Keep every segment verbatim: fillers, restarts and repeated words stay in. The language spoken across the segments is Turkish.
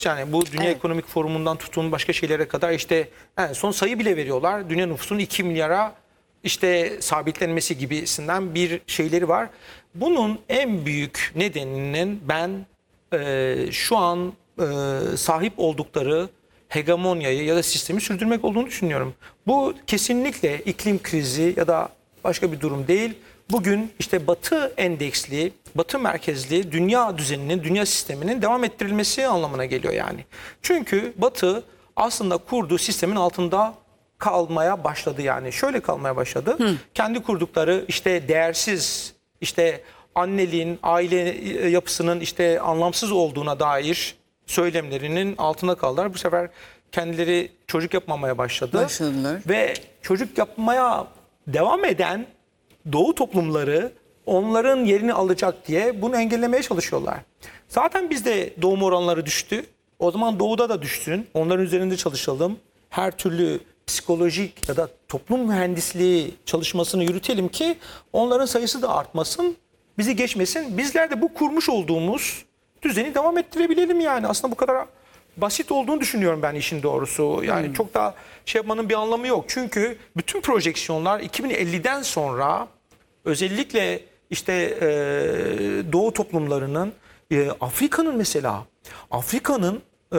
Yani bu Dünya Evet. Ekonomik Forumu'ndan tutun başka şeylere kadar işte en son sayı bile veriyorlar. Dünya nüfusunun iki milyara işte sabitlenmesi gibisinden bir şeyleri var. Bunun en büyük nedeninin ben e, şu an e, sahip oldukları hegemonyayı ya da sistemi sürdürmek olduğunu düşünüyorum. Bu kesinlikle iklim krizi ya da başka bir durum değil. Bugün işte Batı endeksli, Batı merkezli dünya düzeninin, dünya sisteminin devam ettirilmesi anlamına geliyor yani. Çünkü Batı aslında kurduğu sistemin altında kalmaya başladı yani. Şöyle kalmaya başladı. Hı. Kendi kurdukları işte değersiz, işte anneliğin, aile yapısının işte anlamsız olduğuna dair söylemlerinin altında kaldılar. Bu sefer kendileri çocuk yapmamaya başladı. Başladılar. Ve çocuk yapmaya devam eden Doğu toplumları onların yerini alacak diye bunu engellemeye çalışıyorlar. Zaten bizde doğum oranları düştü. O zaman Doğu'da da düşsün. Onların üzerinde çalışalım. Her türlü psikolojik ya da toplum mühendisliği çalışmasını yürütelim ki onların sayısı da artmasın, bizi geçmesin. Bizler de bu kurmuş olduğumuz düzeni devam ettirebilelim yani. Aslında bu kadar basit olduğunu düşünüyorum ben işin doğrusu. Yani hmm. çok da şey yapmanın bir anlamı yok. Çünkü bütün projeksiyonlar iki bin elliden sonra özellikle işte e, Doğu toplumlarının, e, Afrika'nın mesela, Afrika'nın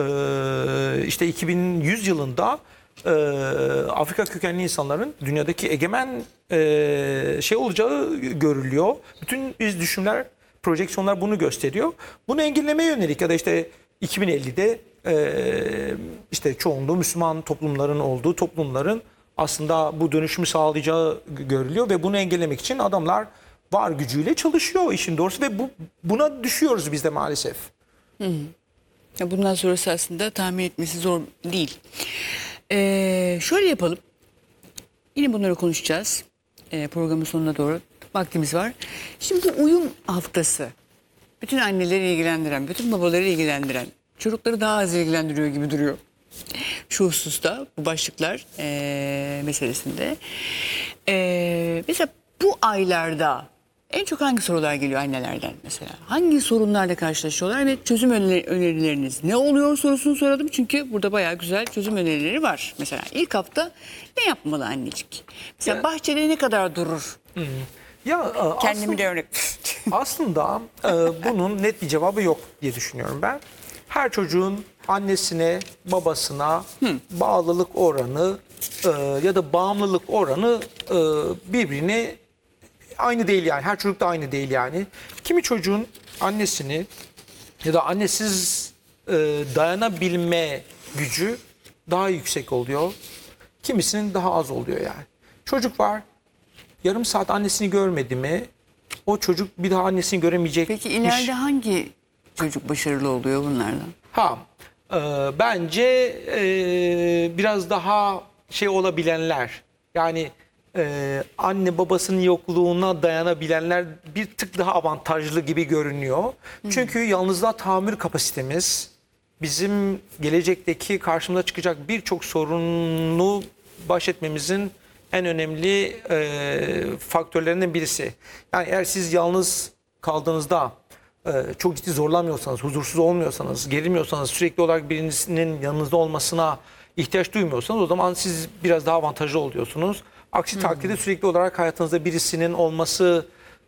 e, işte iki bin yüz yılında e, Afrika kökenli insanların dünyadaki egemen e, şey olacağı görülüyor. Bütün iz düşümler, projeksiyonlar bunu gösteriyor. Bunu engellemeye yönelik ya da işte iki bin ellide e, işte çoğunluğu Müslüman toplumların olduğu toplumların aslında bu dönüşümü sağlayacağı görülüyor ve bunu engellemek için adamlar var gücüyle çalışıyor işin doğrusu ve bu buna düşüyoruz biz de maalesef. Hı hı. Bundan sonrası aslında tahmin etmesi zor değil. Ee, şöyle yapalım. Yine bunları konuşacağız. Ee, programın sonuna doğru vaktimiz var. Şimdi bu uyum haftası bütün anneleri ilgilendiren, bütün babaları ilgilendiren, çocukları daha az ilgilendiriyor gibi duruyor. Şu hususta bu başlıklar e, meselesinde. E, mesela bu aylarda en çok hangi sorular geliyor annelerden mesela? Hangi sorunlarla karşılaşıyorlar ve çözüm önerileriniz ne oluyor sorusunu soralım. Çünkü burada bayağı güzel çözüm önerileri var. Mesela ilk hafta ne yapmalı annecik? Mesela ya, bahçede ne kadar durur? Hı. Ya kendimi aslında, de örnek. aslında e, bunun net bir cevabı yok diye düşünüyorum ben. Her çocuğun annesine, babasına Hı. bağlılık oranı e, ya da bağımlılık oranı e, birbirine aynı değil yani. Her çocuk da aynı değil yani. Kimi çocuğun annesini ya da annesiz e, dayanabilme gücü daha yüksek oluyor. Kimisinin daha az oluyor yani. Çocuk var, yarım saat annesini görmedi mi o çocuk bir daha annesini göremeyecekmiş. Peki ileride hangi çocuk başarılı oluyor bunlardan? Ha, e, bence e, biraz daha şey olabilenler, yani e, anne babasının yokluğuna dayanabilenler bir tık daha avantajlı gibi görünüyor. Hı. Çünkü yalnızlığa tahammül kapasitemiz bizim gelecekteki karşımıza çıkacak birçok sorunu baş etmemizin en önemli e, faktörlerinden birisi. Yani eğer siz yalnız kaldığınızda Ee, çok ciddi zorlanmıyorsanız, huzursuz olmuyorsanız, gerilmiyorsanız, sürekli olarak birisinin yanınızda olmasına ihtiyaç duymuyorsanız o zaman siz biraz daha avantajlı oluyorsunuz. Aksi hmm. takdirde sürekli olarak hayatınızda birisinin olmasını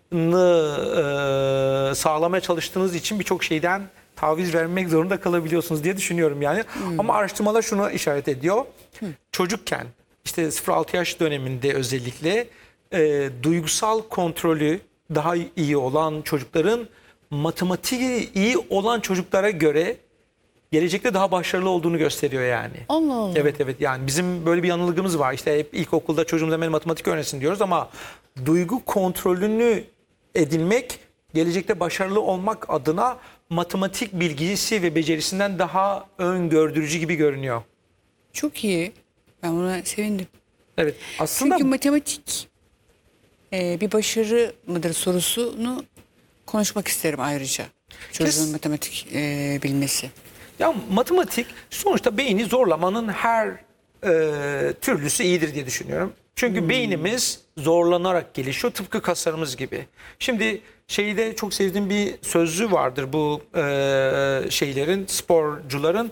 e, sağlamaya çalıştığınız için birçok şeyden taviz vermek zorunda kalabiliyorsunuz diye düşünüyorum yani. Hmm. Ama araştırmalar şunu işaret ediyor. Hmm. Çocukken işte sıfır altı yaş döneminde özellikle e, duygusal kontrolü daha iyi olan çocukların matematiği iyi olan çocuklara göre gelecekte daha başarılı olduğunu gösteriyor yani. Allah Allah. Evet evet, yani bizim böyle bir yanılgımız var. İşte hep ilkokulda çocuğumuz hemen matematik öğrensin diyoruz ama duygu kontrolünü edinmek gelecekte başarılı olmak adına matematik bilgisi ve becerisinden daha öngördürücü gibi görünüyor. Çok iyi. Ben buna sevindim. Evet. Aslında çünkü matematik e, bir başarı mıdır sorusunu konuşmak isterim ayrıca. Çocuğun Kes, matematik e, bilmesi. Ya matematik sonuçta beyni zorlamanın her e, türlüsü iyidir diye düşünüyorum. Çünkü hmm. beynimiz zorlanarak gelişiyor tıpkı kaslarımız gibi. Şimdi şeyde çok sevdiğim bir sözlü vardır bu e, şeylerin, sporcuların.